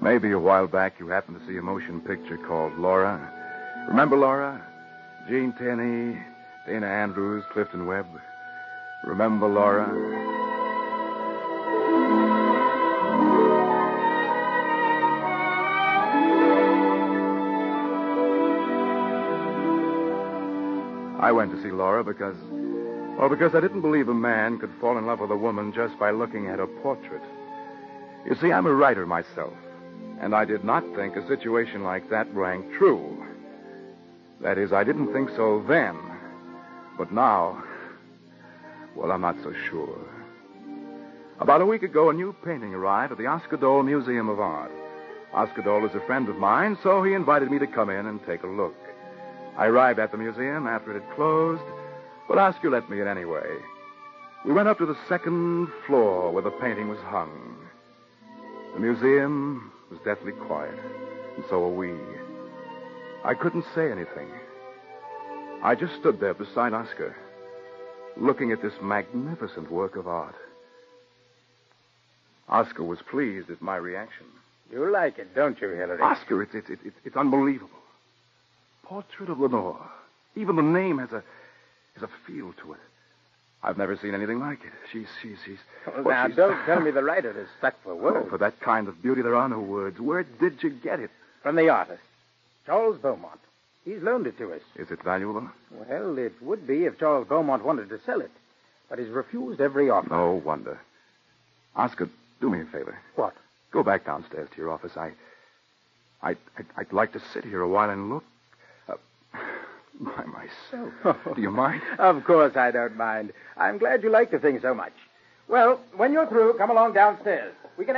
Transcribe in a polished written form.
Maybe a while back you happened to see a motion picture called Laura. Remember Laura? Gene Tierney, Dana Andrews, Clifton Webb. Remember Laura? I went to see Laura because I didn't believe a man could fall in love with a woman just by looking at her portrait. You see, I'm a writer myself, and I did not think a situation like that rang true. That is, I didn't think so then. But now, well, I'm not so sure. About a week ago, a new painting arrived at the Oscar Dole Museum of Art. Oscar Dole is a friend of mine, so he invited me to come in and take a look. I arrived at the museum after it had closed, but Oscar let me in anyway. We went up to the second floor where the painting was hung. The museum was deathly quiet, and so were we. I couldn't say anything. I just stood there beside Oscar, looking at this magnificent work of art. Oscar was pleased at my reaction. You like it, don't you, Hillary? Oscar, it's unbelievable. Portrait of Lenore. Even the name has a feel to it. I've never seen anything like it. She's... Now, don't tell me the writer is stuck for words. Oh, for that kind of beauty, there are no words. Where did you get it? From the artist, Charles Beaumont. He's loaned it to us. Is it valuable? Well, it would be if Charles Beaumont wanted to sell it. But he's refused every offer. No wonder. Oscar, do me a favor. What? Go back downstairs to your office. I'd like to sit here a while and look. By myself. Do you mind? Of course I don't mind. I'm glad you like the thing so much. Well, when you're through, come along downstairs. We can